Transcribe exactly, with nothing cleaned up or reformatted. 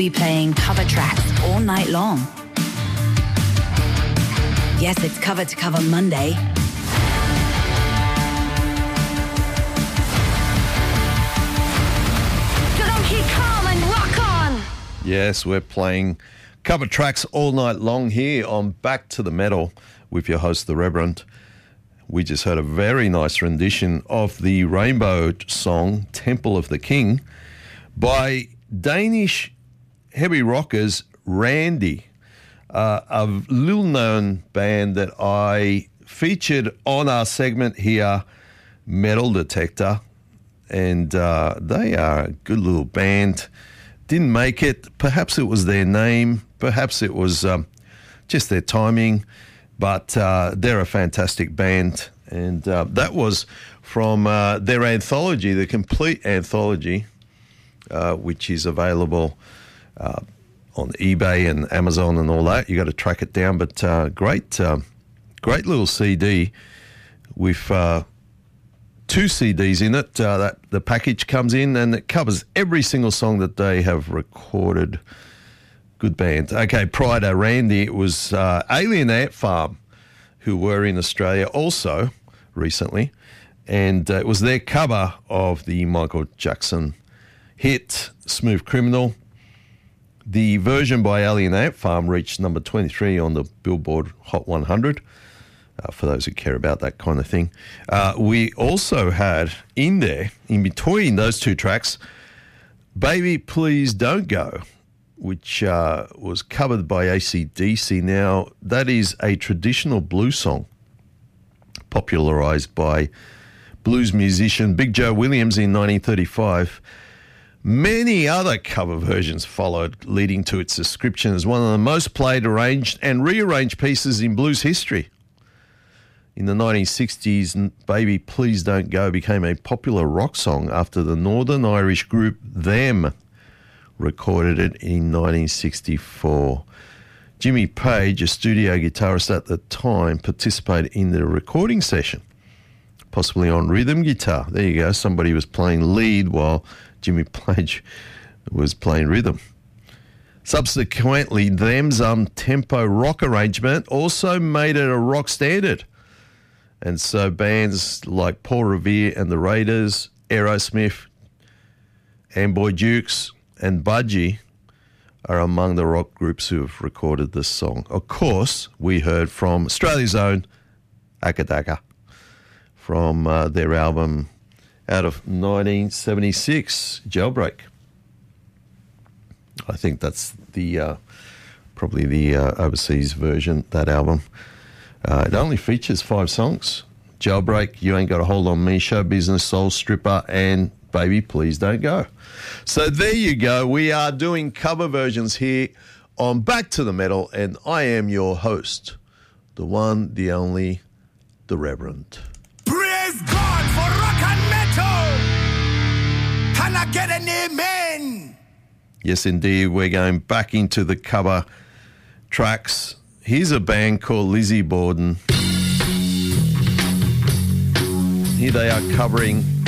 Be playing cover tracks all night long. Yes, it's Cover to Cover Monday. Keep calm and rock on. Yes, we're playing cover tracks all night long here on Back to the Metal with your host, The Reverend. We just heard a very nice rendition of the Rainbow song, Temple of the King, by Danish heavy rockers Randy, uh, a little-known band that I featured on our segment here, Metal Detector, and uh, they are a good little band. Didn't make it. Perhaps it was their name. Perhaps it was um, just their timing. But uh, they're a fantastic band, and uh, that was from uh, their anthology, the complete anthology, uh, which is available uh, on eBay and Amazon and all that. You got to track it down, but uh, great, uh, great little C D with uh, two C Ds in it. Uh, that the package comes in and it covers every single song that they have recorded. Good band. Okay, prior to Randy, it was uh, Alien Ant Farm, who were in Australia also recently, and uh, it was their cover of the Michael Jackson hit Smooth Criminal. The version by Alien Ant Farm reached number twenty-three on the Billboard Hot one hundred, uh, for those who care about that kind of thing. Uh, we also had in there, in between those two tracks, Baby Please Don't Go, which uh, was covered by A C D C. Now, that is a traditional blues song popularised by blues musician Big Joe Williams in nineteen thirty-five. Many other cover versions followed, leading to its description as one of the most played, arranged and rearranged pieces in blues history. In the nineteen sixties, Baby Please Don't Go became a popular rock song after the Northern Irish group Them recorded it in nineteen sixty-four. Jimmy Page, a studio guitarist at the time, participated in the recording session, possibly on rhythm guitar. There you go. Somebody was playing lead while Jimmy Page was playing rhythm. Subsequently, Them's um-tempo rock arrangement also made it a rock standard. And so bands like Paul Revere and the Raiders, Aerosmith, Amboy Dukes, and Budgie are among the rock groups who have recorded this song. Of course, we heard from Australia's own Akadaka from uh, their album out of nineteen seventy-six, Jailbreak. I think that's the uh, probably the uh, overseas version, that album. Uh, it only features five songs: Jailbreak, You Ain't Got a Hold on Me, Show Business, Soul Stripper, and Baby Please Don't Go. So there you go. We are doing cover versions here on Back to the Metal, and I am your host, the one, the only, the Reverend. Praise God for rock and metal! Can I get an amen? Yes, indeed. We're going back into the cover tracks. Here's a band called Lizzie Borden. Here they are covering